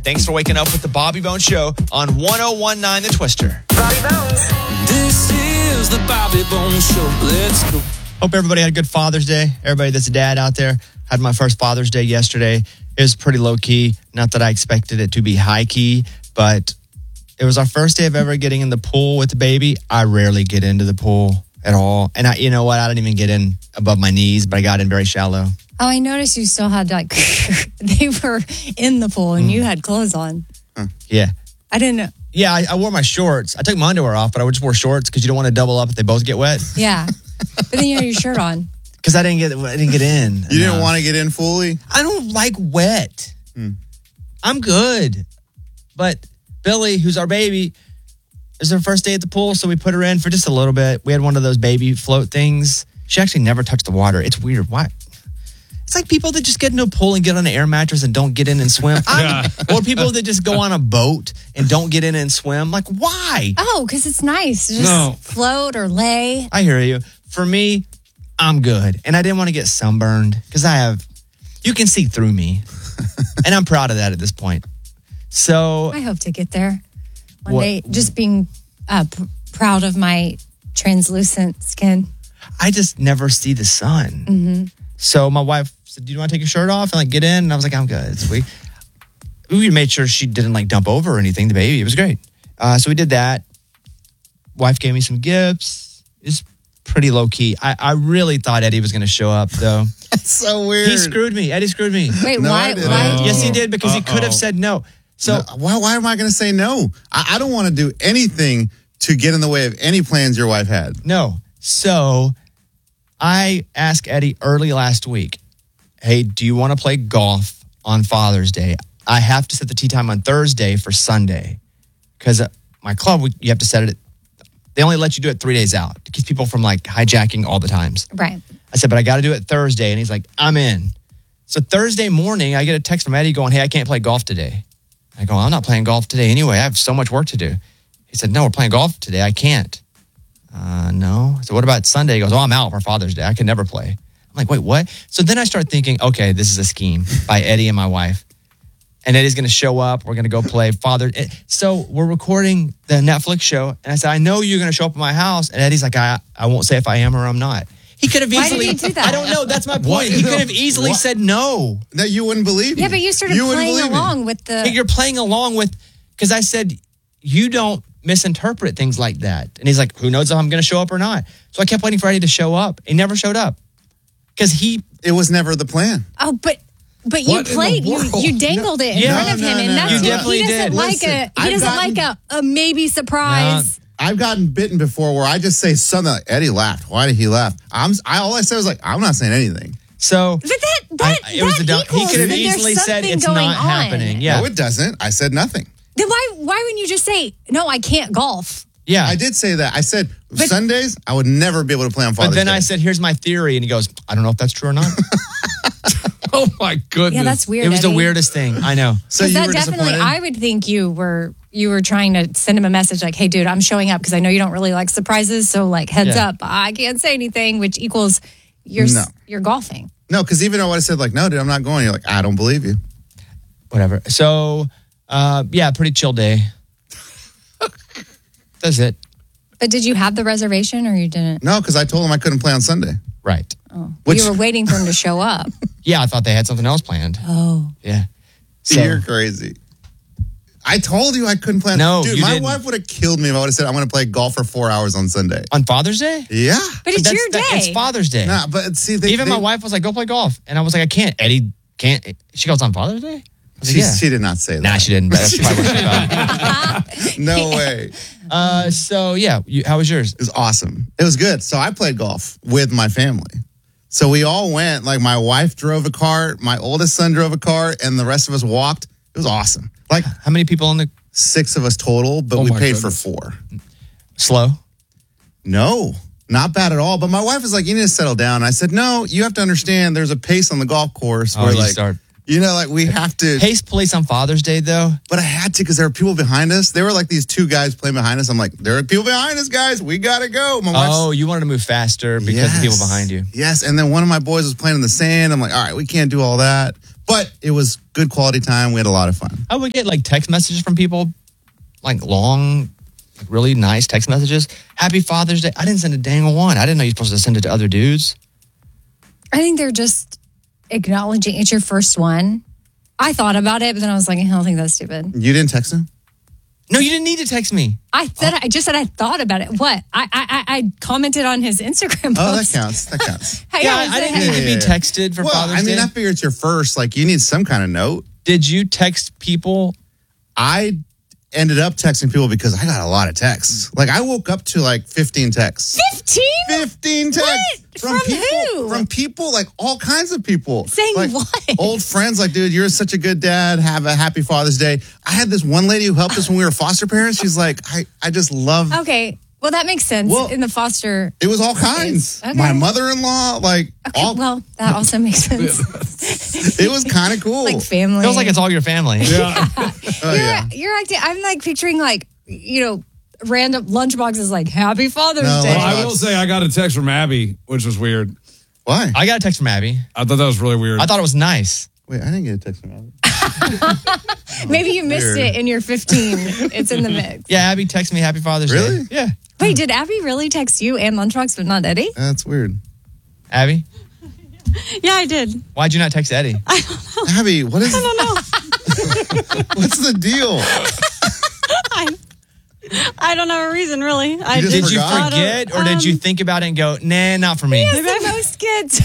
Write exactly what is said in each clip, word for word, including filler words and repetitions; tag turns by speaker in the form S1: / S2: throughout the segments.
S1: Thanks for waking up with the Bobby Bones Show on one oh one point nine The Twister.
S2: Bobby Bones.
S3: This is the Bobby Bones Show. Let's go.
S1: Hope everybody had a good Father's Day. Everybody that's a dad out there. Had my first Father's Day yesterday. It was pretty low-key. Not that I expected it to be high-key, but it was our first day of ever getting in the pool with the baby. I rarely get into the pool at all. And I, you know what? I didn't even get in above my knees, but I got in very shallow.
S4: Oh, I noticed you still had like, they were in the pool and mm. you had clothes on.
S1: Huh. Yeah.
S4: I didn't know.
S1: Yeah, I, I wore my shorts. I took my underwear off, but I just wore shorts because you don't want to double up if they both get wet.
S4: Yeah. But then you had your shirt on.
S1: Because I didn't get I didn't get in.
S5: You didn't enough. want to get in fully?
S1: I don't like wet. Hmm. I'm good. But Billy, who's our baby, it was her first day at the pool, so we put her in for just a little bit. We had one of those baby float things. She actually never touched the water. It's weird. Why? It's like people that just get into a pool and get on an air mattress and don't get in and swim. Yeah. Or people that just go on a boat and don't get in and swim. Like, why?
S4: Oh, because it's nice. Just
S1: no.
S4: float or lay.
S1: I hear you. For me, I'm good. And I didn't want to get sunburned because I have, you can see through me. And I'm proud of that at this point. So.
S4: I hope to get there one
S1: what,
S4: day. Just being uh, p- proud of my translucent skin.
S1: I just never see the sun.
S4: Mm-hmm.
S1: So my wife said, do you want to take your shirt off and like get in? And I was like, I'm good. So we, we made sure she didn't like dump over or anything, the baby. It was great. Uh, so we did that. Wife gave me some gifts. It's pretty low key. I, I really thought Eddie was going to show up though.
S5: That's so weird.
S1: He screwed me. Eddie screwed me.
S4: Wait,
S5: no,
S4: why? why?
S1: Yes, he did because Uh-oh. he could have said no. So
S5: no, why, why am I going to say no? I, I don't want to do anything to get in the way of any plans your wife had.
S1: No. So I asked Eddie early last week, hey, do you want to play golf on Father's Day? I have to set the tee time on Thursday for Sunday because my club, you have to set it. They only let you do it three days out to keep people from like hijacking all the times.
S4: Right.
S1: I said, but I got to do it Thursday. And he's like, I'm in. So Thursday morning, I get a text from Eddie going, hey, I can't play golf today. I go, I'm not playing golf today anyway. I have so much work to do. He said, no, we're playing golf today. I can't. Uh, no. So what about Sunday? He goes, oh, I'm out for Father's Day. I can never play. I'm like, wait, what? So then I start thinking, okay, this is a scheme by Eddie and my wife. And Eddie's going to show up. We're going to go play Father. So we're recording the Netflix show. And I said, I know you're going to show up at my house. And Eddie's like, I, I won't say if I am or I'm not. He could have easily.
S4: Why did he do that?
S1: I don't know. That's my point.
S5: What?
S1: He could have easily
S5: What?
S1: said no.
S5: That you wouldn't believe me.
S4: Yeah, but you started
S5: you
S4: playing along with the.
S1: You're playing along with, because I said, you don't misinterpret things like that. And he's like, who knows if I'm going to show up or not? So I kept waiting for Eddie to show up. He never showed up. Because he.
S5: It was never the plan.
S4: Oh, but. But you
S5: What in
S4: played,
S5: the
S4: you
S5: world?
S4: you dangled it in
S1: Yeah.
S4: front of
S5: No,
S4: him,
S5: no,
S4: and
S5: no,
S4: that's
S1: You
S4: what
S1: definitely
S4: he doesn't
S1: did.
S4: like
S5: Listen,
S4: a he
S5: I've
S4: doesn't
S5: gotten-
S4: like a, a maybe surprise.
S5: I've gotten bitten before where I just say something like, Eddie laughed. Why did he laugh? I'm, I, all I said was like, I'm not saying anything.
S1: So.
S4: But that that,
S1: I- it was
S4: that
S1: the dumb- he
S4: equals
S1: could have
S4: that there's
S1: easily said
S4: something
S1: it's
S4: going
S1: not
S4: on.
S1: happening. Yeah.
S5: No, it doesn't. I said nothing.
S4: Then why why wouldn't you just say no? I can't golf.
S1: Yeah.
S5: I did say that. I said
S4: But-
S5: Sundays, I would never be able to play on Father's
S1: But then
S5: Day.
S1: I said, here's my theory. And he goes, I don't know if that's true or not.
S3: Oh, my goodness.
S4: Yeah, that's weird.
S1: It was the
S4: Eddie.
S1: weirdest thing. I know.
S5: so
S4: Because
S5: you
S4: that
S5: were
S4: definitely,
S5: disappointed?
S4: I would think you were you were trying to send him a message like, "Hey, dude, I'm showing up because I know you don't really like surprises. So, like, heads
S1: Yeah.
S4: up, I can't say anything," which equals you're
S5: No.
S4: you're golfing.
S5: No, because even though I said like, no, dude, I'm not going. You're like, I don't believe you.
S1: Whatever. So, uh, yeah, pretty chill day. That's it.
S4: But did you have the reservation or you didn't?
S5: No, because I told him I couldn't play on Sunday.
S1: Right.
S4: Oh,
S5: Which-
S4: you were waiting for him to show up.
S1: Yeah, I thought they had something else planned.
S4: Oh,
S1: Yeah. So,
S5: You're crazy. I told you I couldn't play on
S1: No,
S5: Dude,
S1: you
S5: my
S1: didn't.
S5: wife would have killed me if I would have said, I'm going to play golf for four hours on Sunday.
S1: on Father's Day?
S5: Yeah.
S4: but it's
S1: That's-
S4: your day.
S1: that- it's Father's Day.
S5: Nah, but see, they,
S1: Even
S5: they,
S1: my wife was like, go play golf. And I was like, I can't. Eddie can't. She goes, on Father's Day? I was like,
S5: She,
S1: yeah.
S5: she did not say that.
S1: Nah, she didn't. But that's probably what she thought.
S5: No way.
S1: Uh, so, yeah. You, how was yours?
S5: It was awesome. It was good. So I played golf with my family. So we all went, like my wife drove a car, my oldest son drove a car, and the rest of us walked. It was awesome. Like
S1: How many people on the
S5: six of us total, but
S3: Oh
S5: we
S3: my
S5: paid
S3: goodness.
S5: for four.
S1: slow?
S5: No, not bad at all. But my wife was like, you need to settle down. I said, no, you have to understand there's a pace on the golf course
S1: Oh,
S5: where
S1: you
S5: like,
S1: start.
S5: you know, like we have to.
S1: Pace police on Father's Day, though?
S5: But I had to because there were people behind us. There were like these two guys playing behind us. I'm like, there are people behind us, guys. We got to go. My wife's-
S1: Oh, you wanted to move faster because of the people behind you.
S5: Yes. And then one of my boys was playing in the sand. I'm like, all right, we can't do all that. But it was good quality time. We had a lot of fun.
S1: I would get like text messages from people, like long, like really nice text messages. Happy Father's Day. I didn't send a dang one. I didn't know you're supposed to send it to other dudes.
S4: I think they're just acknowledging it's your first one. I thought about it, but then I was like, I don't think that's stupid.
S5: You didn't text him?
S1: No, you didn't need to text me.
S4: I said I just said I thought about it. What? I I I commented on his Instagram post.
S5: Oh, that counts. That counts.
S4: Hey,
S1: Yeah,
S4: I
S1: I,
S4: was
S1: I didn't
S4: like,
S1: need to be
S5: Yeah.
S1: texted for
S5: Well,
S1: Father's
S5: I mean,
S1: Day.
S5: I figure it's your first. Like, you need some kind of note.
S1: Did you text people?
S5: I ended up texting people because I got a lot of texts. Like, I woke up to like fifteen texts.
S4: fifteen?
S5: fifteen texts.
S4: What? From
S5: people,
S4: who?
S5: From people, like all kinds of people.
S4: Saying
S5: like,
S4: what?
S5: Old friends, like, dude, you're such a good dad. Have a happy Father's Day. I had this one lady who helped us when we were foster parents. She's like, I, I just love,
S4: Okay. Well, that makes sense
S5: Well,
S4: in the foster.
S5: it was all kinds.
S4: Okay.
S5: My mother-in-law, like,
S4: Okay,
S5: all,
S4: well, that also makes sense.
S5: it was kind of cool.
S4: Like family.
S1: Feels like it's all your family.
S2: Yeah.
S5: Oh,
S4: you're,
S5: yeah.
S4: you're acting. I'm like picturing like you know random lunchboxes like Happy Father's
S5: No,
S4: Day.
S2: Well, I will say I got a text from Abby, which was weird.
S5: Why?
S1: I got a text from Abby.
S2: I thought that was really weird.
S1: I thought it was nice.
S5: Wait, I didn't get a text from Abby.
S4: Maybe you missed
S5: weird.
S4: it in your fifteen. It's in the mix.
S1: Yeah, Abby texted me Happy Father's
S5: Really?
S1: Day. Yeah.
S4: Wait, did Abby really text you and Lunchbox, but not Eddie?
S5: That's weird.
S1: Abby,
S6: Yeah, I did.
S1: why'd you not text Eddie?
S5: Abby, what is?
S6: I don't know.
S5: What's the deal?
S6: I, I don't have a reason, really. I
S5: just
S1: Did you
S5: forgot?
S1: forget or did you think about it and go, nah, not for me?
S4: It's the most kids.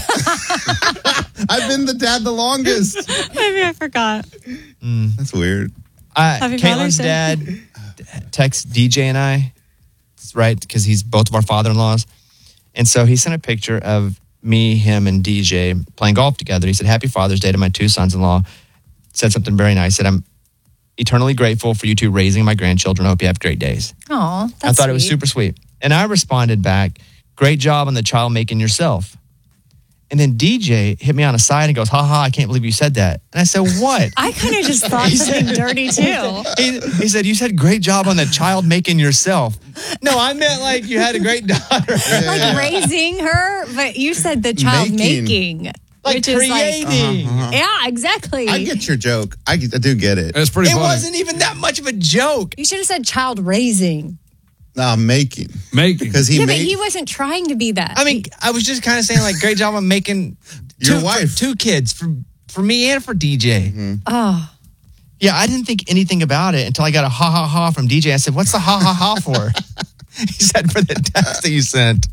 S5: I've been the dad the longest.
S6: Maybe I forgot.
S5: That's weird.
S1: Uh,
S6: Happy
S1: Caitlin's
S6: Father's Day.
S1: dad texts D J and I, right? Because he's both of our father-in-laws. And so he sent a picture of me, him, and D J playing golf together. He said, Happy Father's Day to my two sons-in-law. Said something very nice. Said, I'm eternally grateful for you two raising my grandchildren. I hope you have great days.
S4: Aw, that's
S1: I thought it was
S4: sweet.
S1: super sweet. And I responded back, great job on the child making yourself. And then D J hit me on the side and goes, ha ha, I can't believe you said that. And I said, what?
S4: I kind of just thought
S1: He
S4: something
S1: said-
S4: dirty too.
S1: he, he said, you said great job on the child making yourself. No, I meant like you had a great daughter.
S4: Like raising her, but you said the child
S5: Making.
S4: making.
S1: Like
S4: which is
S1: creating.
S4: Yeah, exactly.
S5: I get your joke. I, get- I do get it.
S2: It's pretty
S1: It
S2: funny.
S1: wasn't even that much of a joke.
S4: You should have said child raising.
S5: No, making.
S2: Making.
S5: Because he
S4: yeah,
S5: made
S4: but he wasn't trying to be that.
S1: I mean, I was just kind of saying like great job on making
S5: Your
S1: two,
S5: wife.
S1: two kids for, for me and for D J.
S4: oh,
S1: Yeah, I didn't think anything about it until I got a ha ha ha from D J. I said, what's the ha ha ha for? He said, for the text that you sent.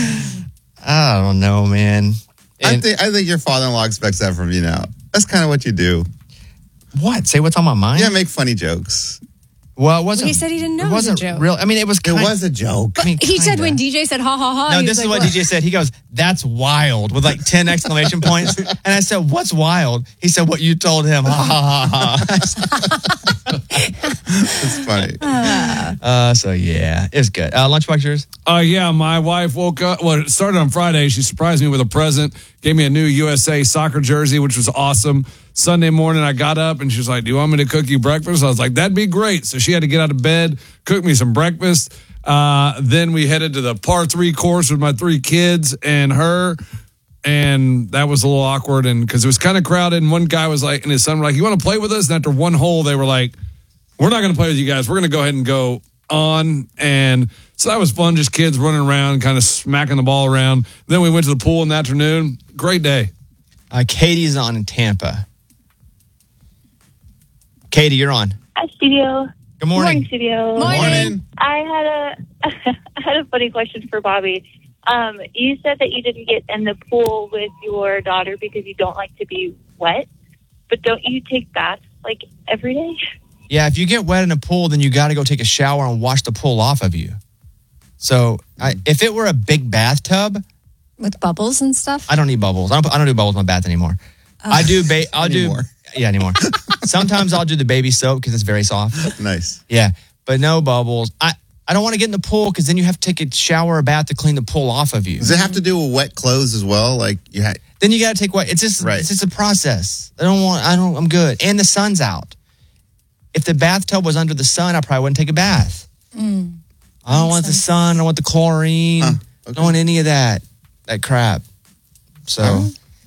S1: I don't know, man.
S5: I
S1: And-
S5: think I think your father-in-law expects that from you now. That's kind of what you do.
S1: What? Say what's on my mind?
S5: Yeah, make funny jokes.
S1: Well, it wasn't.
S4: he said he didn't know
S1: it
S4: it was a
S1: wasn't
S4: joke.
S1: real. I mean, it was.
S5: It
S1: Kind,
S5: was a joke.
S1: I mean,
S4: he said
S1: kinda.
S4: when D J said ha ha ha.
S1: No,
S4: he
S1: this
S4: was
S1: is
S4: like,
S1: what D J said. He goes, "That's wild," with like ten exclamation points. And I said, "What's wild?" He said, "What you told him." Ha ha ha ha.
S5: It's funny.
S1: Uh, so yeah, it was good. Uh, lunchbox yours?
S2: Uh, yeah, my wife woke up. Well, it started on Friday. She surprised me with a present, gave me a new U S A soccer jersey, which was awesome. Sunday morning, I got up and she was like, do you want me to cook you breakfast? I was like, that'd be great. So she had to get out of bed, cook me some breakfast. Uh, then we headed to the par three course with my three kids and her. And that was a little awkward. And because it was kind of crowded. And one guy was like, and his son were like, you want to play with us? And after one hole, they were like, we're not going to play with you guys. We're going to go ahead and go on. And so that was fun. Just kids running around, kind of smacking the ball around. Then we went to the pool in the afternoon. Great day.
S1: Uh, Katie's on in Tampa. Katie, you're on.
S7: Hi, studio.
S1: Good morning.
S7: Morning, studio.
S5: Morning.
S7: I had a I had a funny question for Bobby. Um, you said that you didn't get in the pool with your daughter because you don't like to be wet, but don't you take baths like every day?
S1: Yeah, if you get wet in a pool, then you got to go take a shower and wash the pool off of you. So I, if it were a big bathtub,
S4: with bubbles and stuff.
S1: I don't need bubbles. I don't. I don't do bubbles in my bath anymore. I do. Ba- I'll
S5: Anymore.
S1: do. Yeah, anymore. Sometimes I'll do the baby soap because it's very soft.
S5: Nice.
S1: Yeah, but no bubbles. I, I don't want to get in the pool because then you have to take a shower or bath to clean the pool off of you.
S5: Does it have to do with wet clothes as well? Like you had.
S1: Then you got to take what? It's just
S5: Right.
S1: it's just a process. I don't want. I don't. I'm good. And the sun's out. If the bathtub was under the sun, I probably wouldn't take a bath.
S4: Mm.
S1: I don't want the sun. I don't want the chlorine.
S5: Huh,
S1: I don't want any of that. That crap. So,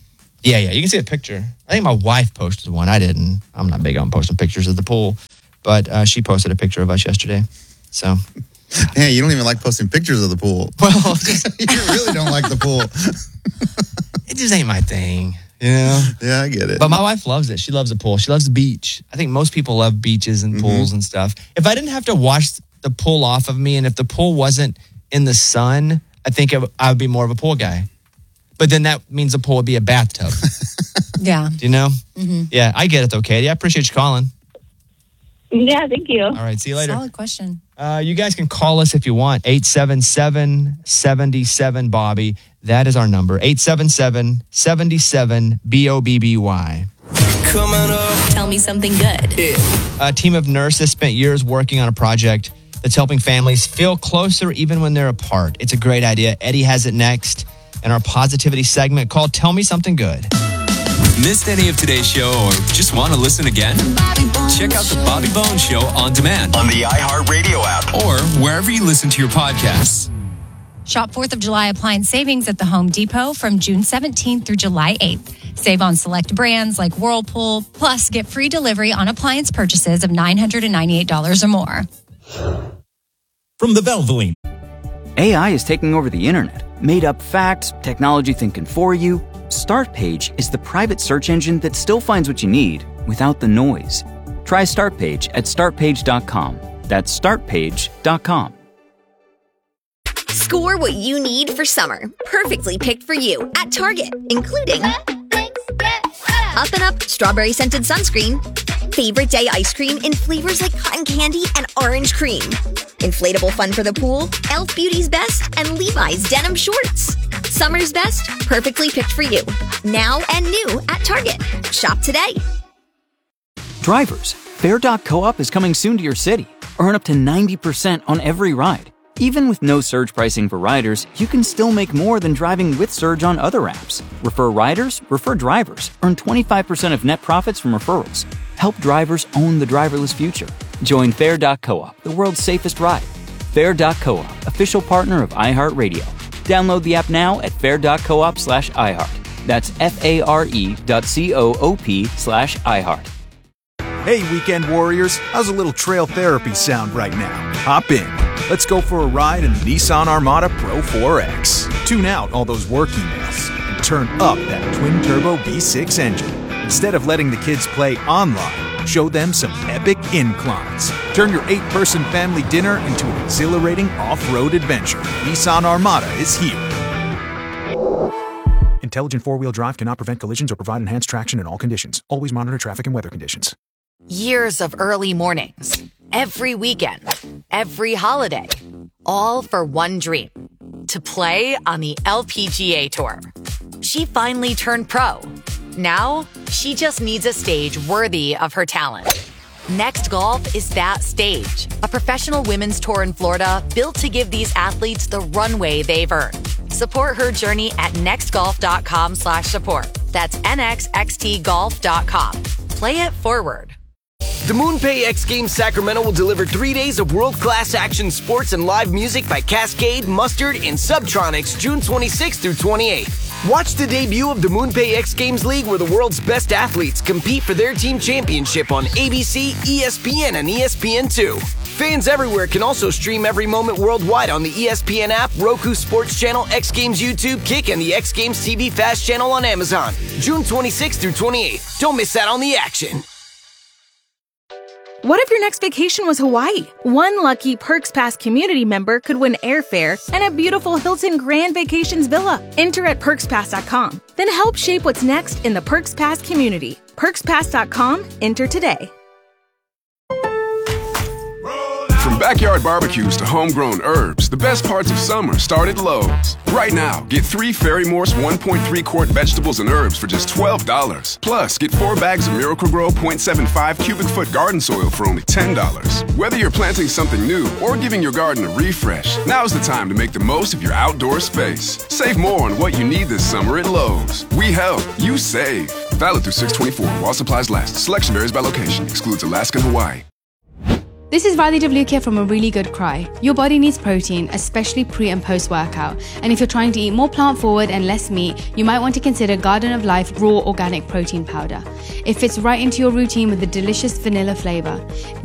S1: Yeah, yeah. You can see a picture. I think my wife posted one. I didn't. I'm not big on posting pictures of the pool, but uh, she posted a picture of us yesterday. So,
S5: yeah, you don't even like posting pictures of the pool.
S1: Well,
S5: you really don't like the pool.
S1: It just ain't my thing, you know?
S5: Yeah, I get it.
S1: But my wife loves it. She loves the pool. She loves the beach. I think most people love beaches and pools mm-hmm. and stuff. If I didn't have to wash the pool off of me, and if the pool wasn't in the sun, I think I would be more of a pool guy. But then that means the pool would be a bathtub.
S4: Yeah.
S1: Do you know?
S4: Mm-hmm.
S1: Yeah, I get it though, Katie. I appreciate you calling.
S7: Yeah, thank you.
S1: All right, see you later.
S4: Solid question.
S1: Uh, you guys can call us if you want. eight seven seven, seven seven, Bobby. That is our number. eight seven seven, seven seven, B O B B Y.
S3: Coming up.
S8: Tell me something good.
S3: Yeah.
S1: A team of nurses spent years working on a project that's helping families feel closer even when they're apart. It's a great idea. Eddie has it next in our positivity segment called Tell Me Something Good.
S9: Missed any of today's show or just want to listen again? Check out the Bobby Bones Show on demand
S10: on the iHeartRadio app
S9: or wherever you listen to your podcasts.
S4: Shop fourth of July appliance savings at the Home Depot from June seventeenth through July eighth. Save on select brands like Whirlpool, plus get free delivery on appliance purchases of nine hundred ninety-eight dollars or more.
S11: From the Valvoline.
S12: A I is taking over the internet. Made up facts, technology thinking for you. Startpage is the private search engine that still finds what you need without the noise. Try Startpage at start page dot com. That's start page dot com.
S8: Score what you need for summer. Perfectly picked for you at Target, including Up and Up Strawberry Scented Sunscreen, Favorite Day Ice Cream in flavors like cotton candy and orange cream, Inflatable Fun for the Pool, e l f Beauty's Best, and Levi's Denim Shorts. Summer's best, perfectly picked for you. Now and new at Target. Shop today.
S12: Drivers, Fair dot coop is coming soon to your city. Earn up to ninety percent on every ride. Even with no surge pricing for riders, you can still make more than driving with Surge on other apps. Refer riders, refer drivers. Earn twenty-five percent of net profits from referrals. Help drivers own the driverless future. Join Fair dot coop, the world's safest ride. Fair dot coop, official partner of iHeartRadio. Download the app now at fair dot coop slash iHeart. That's F-A-R-E dot C-O-O-P slash iHeart.
S11: Hey, weekend warriors, how's a little trail therapy sound right now? Hop in. Let's go for a ride in the Nissan Armada Pro four X. Tune out all those work emails and turn up that twin-turbo V six engine. Instead of letting the kids play online, show them some epic inclines. Turn your eight-person family dinner into an exhilarating off-road adventure. Nissan Armada is here. Intelligent four-wheel drive cannot prevent collisions or provide enhanced traction in all conditions. Always monitor traffic and weather conditions.
S13: Years of early mornings, every weekend, every holiday, all for one dream, to play on the L P G A Tour. She finally turned pro. Now, she just needs a stage worthy of her talent. Next Golf is that stage, a professional women's tour in Florida built to give these athletes the runway they've earned. Support her journey at nextgolf.com slash support. That's N X X T golf dot com. Play it forward.
S14: The MoonPay X Games Sacramento will deliver three days of world-class action sports and live music by Cascade, Mustard, and Subtronics June twenty-sixth through twenty-eighth. Watch the debut of the MoonPay X Games League where the world's best athletes compete for their team championship on A B C, E S P N, and E S P N two. Fans everywhere can also stream every moment worldwide on the E S P N app, Roku Sports Channel, X Games YouTube, Kick, and the X Games T V Fast Channel on Amazon. June twenty-sixth through twenty-eighth. Don't miss out on the action.
S15: What if your next vacation was Hawaii? One lucky Perks Pass community member could win airfare and a beautiful Hilton Grand Vacations villa. Enter at perks pass dot com. Then help shape what's next in the Perks Pass community. perks pass dot com. Enter today.
S16: From backyard barbecues to homegrown herbs, the best parts of summer start at Lowe's. Right now, get three Fairy Morse one point three quart vegetables and herbs for just twelve dollars. Plus, get four bags of Miracle-Gro point seven five cubic foot garden soil for only ten dollars. Whether you're planting something new or giving your garden a refresh, now's the time to make the most of your outdoor space. Save more on what you need this summer at Lowe's. We help, you save. Valid through six twenty-four while supplies last. Selection varies by location. Excludes Alaska and Hawaii.
S10: This is Riley DeVluke here from A Really Good Cry. Your body needs protein, especially pre and post workout. And if you're trying to eat more plant forward and less meat, you might want to consider Garden of Life Raw Organic Protein Powder. It fits right into your routine with a delicious vanilla flavor.